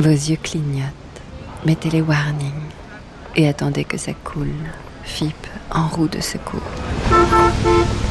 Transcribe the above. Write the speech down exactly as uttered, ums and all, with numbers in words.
Vos yeux clignotent, mettez les warnings et attendez que ça coule. F I P en roue de secours.